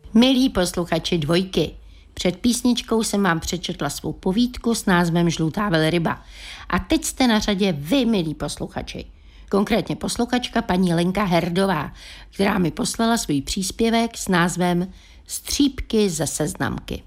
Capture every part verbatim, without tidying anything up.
Milí posluchači Dvojky, před písničkou jsem vám přečetla svou povídku s názvem Žlutá velryba. A teď jste na řadě vy, milí posluchači. Konkrétně posluchačka paní Lenka Herdová, která mi poslala svůj příspěvek s názvem Střípky ze seznamky.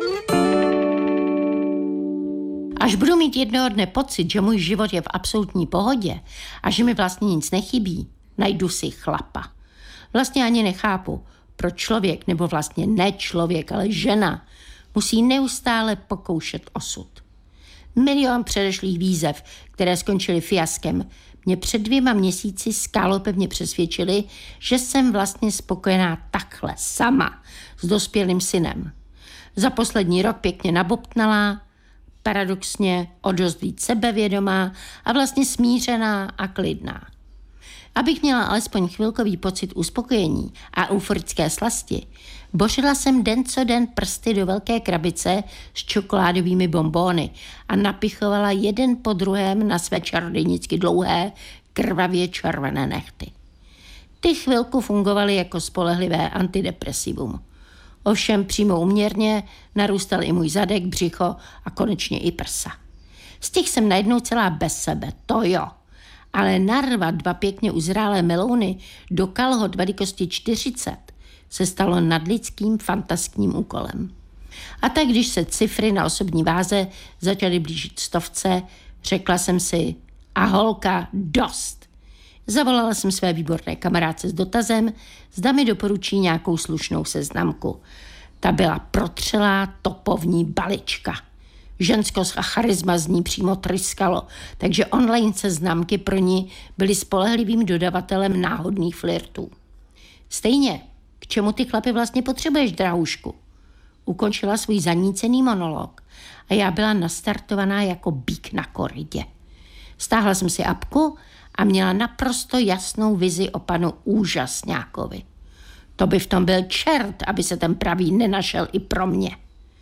Až budu mít jednoho dne pocit, že můj život je v absolutní pohodě a že mi vlastně nic nechybí, najdu si chlapa. Vlastně ani nechápu, proč člověk, nebo vlastně ne člověk, ale žena, musí neustále pokoušet osud. Milion předešlých výzev, které skončily fiaskem, mě před dvěma měsíci skálopevně přesvědčili, že jsem vlastně spokojená takhle, sama, s dospělým synem. Za poslední rok pěkně nabobtnalá, paradoxně o dost víc sebevědomá a vlastně smířená a klidná. Abych měla alespoň chvilkový pocit uspokojení a euforické slasti, bořila jsem den co den prsty do velké krabice s čokoládovými bonbóny a napichovala jeden po druhém na své čarodějnicky dlouhé, krvavě červené nehty. Ty chvilku fungovaly jako spolehlivé antidepresivum. Ovšem přímo uměrně narůstal i můj zadek, břicho a konečně i prsa. Z těch jsem najednou celá bez sebe, to jo. Ale narvat dva pěkně uzrálé melouny do kalhot velikosti čtyřicet se stalo nadlidským fantaskním úkolem. A tak, když se cifry na osobní váze začaly blížit stovce, řekla jsem si, a holka, dost. Zavolala jsem své výborné kamarádce s dotazem, zda mi doporučí nějakou slušnou seznamku. Ta byla protřelá topovní balička. Ženskost a charisma z ní přímo tryskalo, takže online seznamky pro ní byly spolehlivým dodavatelem náhodných flirtů. Stejně, k čemu ty chlapy vlastně potřebuješ, drahoušku? Ukončila svůj zanícený monolog a já byla nastartovaná jako býk na koridě. Stáhla jsem si apku a měla naprosto jasnou vizi o panu Úžasňákovi. To by v tom byl čert, aby se ten pravý nenašel i pro mě.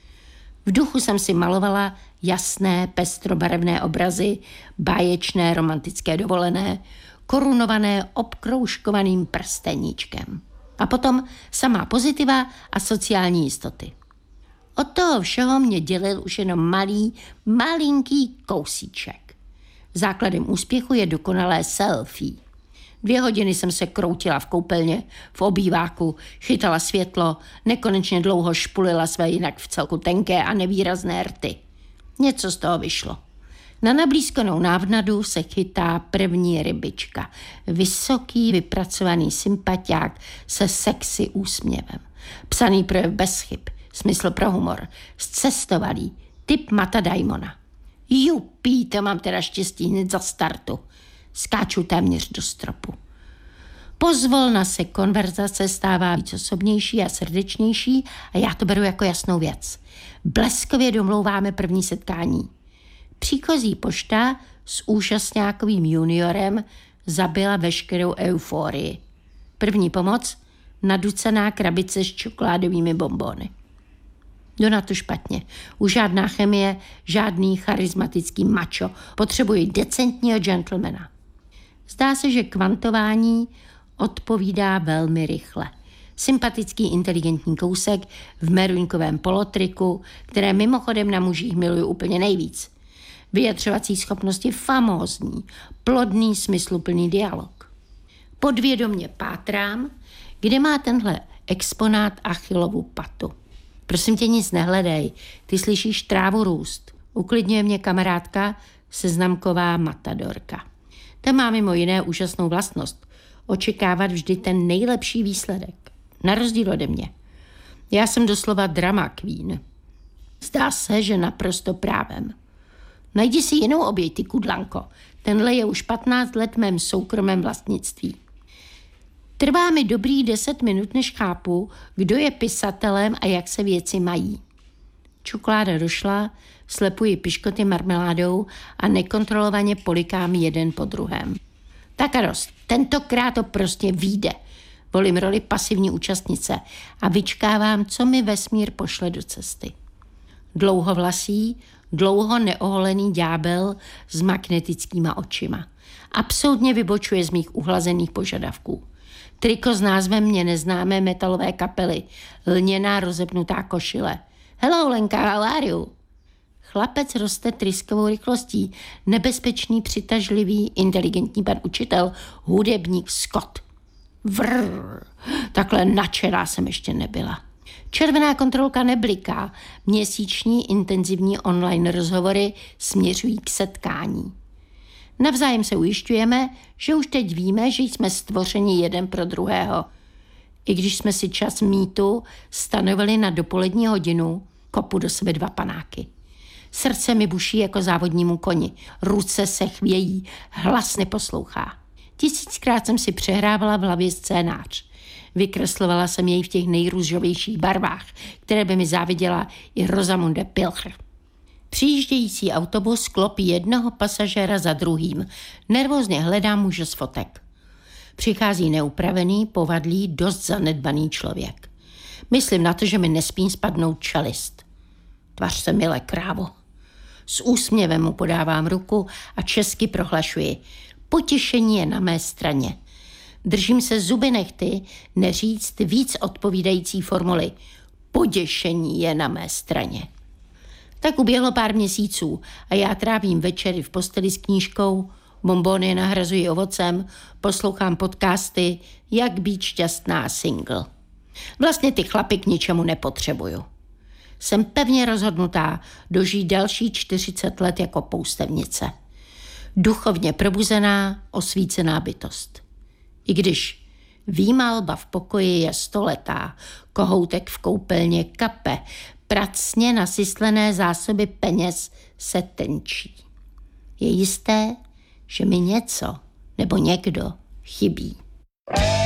V duchu jsem si malovala jasné, pestrobarevné obrazy, báječné romantické dovolené, korunované obkroužkovaným prsteníčkem. A potom samá pozitiva a sociální jistoty. Od toho všeho mě dělil už jenom malý, malinký kousíček. Základem úspěchu je dokonalé selfie. Dvě hodiny jsem se kroutila v koupelně, v obýváku, chytala světlo, nekonečně dlouho špulila své jinak v celku tenké a nevýrazné rty. Něco z toho vyšlo. Na nablízkonou návnadu se chytá první rybička. Vysoký, vypracovaný sympatiák se sexy úsměvem. Psaný projev bez chyb, smysl pro humor, zcestovalý, typ Matta Damona. Jupí, to mám teda štěstí hned za startu. Skáču téměř do stropu. Pozvolna se konverzace stává víc osobnější a srdečnější a já to beru jako jasnou věc. Bleskově domlouváme první setkání. Příchozí pošta s Úžasňákovým juniorem zabila veškerou euforii. První pomoc, naducená krabice s čokoládovými bonbony. Jdu na to špatně. Už žádná chemie, žádný charismatický mačo. Potřebuji decentního gentlemana. Zdá se, že kvantování odpovídá velmi rychle. Sympatický, inteligentní kousek v meruňkovém polotriku, které mimochodem na mužích miluju úplně nejvíc. Vyjadřovací schopnosti famózní, plodný, smysluplný dialog. Podvědomě pátrám, kde má tenhle exponát Achillovu patu. Prosím tě, nic nehledej, ty slyšíš trávu růst. Uklidňuje mě kamarádka, seznamková matadorka. Ta má mimo jiné úžasnou vlastnost očekávat vždy ten nejlepší výsledek. Na rozdíl ode mě. Já jsem doslova drama queen. Zdá se, že naprosto právem. Najdi si jinou oběť, ty kudlanko. Tenhle je už patnáct let mém soukromém vlastnictví. Trvá mi dobrých deset minut, než chápu, kdo je pisatelem a jak se věci mají. Čokoláda došla, slepuji piškoty marmeládou a nekontrolovaně polikám jeden po druhém. Tak a dost, tentokrát to prostě vyjde. Volím roli pasivní účastnice a vyčkávám, co mi vesmír pošle do cesty. Dlouhovlasý, dlouho neoholený ďábel s magnetickýma očima. Absolutně vybočuje z mých uhlazených požadavků. Triko s názvem mě neznámé metalové kapely, lněná rozepnutá košile. Hello, Lenka, how are you? Chlapec roste tryskovou rychlostí, nebezpečný, přitažlivý, inteligentní pan učitel, hudebník Scott. Vrr, takhle nadšená jsem ještě nebyla. Červená kontrolka nebliká, měsíční intenzivní online rozhovory směřují k setkání. Navzájem se ujišťujeme, že už teď víme, že jsme stvořeni jeden pro druhého. I když jsme si čas mýtu stanovili na dopolední hodinu, kopu do sebe dva panáky. Srdce mi buší jako závodnímu koni, ruce se chvějí, hlas neposlouchá. Tisíckrát jsem si přehrávala v hlavě scénář. Vykreslovala jsem jej v těch nejrůžovějších barvách, které by mi záviděla i Rosamunde Pilcher. Přijíždějící autobus klopí jednoho pasažéra za druhým. Nervózně hledám muže z fotek. Přichází neupravený, povadlý, dost zanedbaný člověk. Myslím na to, že mi nesmí spadnout čelist. Tvař se, milé krávo. S úsměvem mu podávám ruku a česky prohlašuji. Potěšení je na mé straně. Držím se zuby nehty neříct víc odpovídající formuly. Potěšení je na mé straně. Tak uběhlo pár měsíců a já trávím večery v posteli s knížkou, bonbony nahrazuji ovocem, poslouchám podcasty, jak být šťastná single. Vlastně ty chlapy k ničemu nepotřebuju. Jsem pevně rozhodnutá dožít další čtyřicet let jako poustevnice. Duchovně probuzená, osvícená bytost. I když výmalba v pokoji je stoletá, kohoutek v koupelně kape, pracně nasyslené zásoby peněz se tenčí. Je jisté, že mi něco nebo někdo chybí.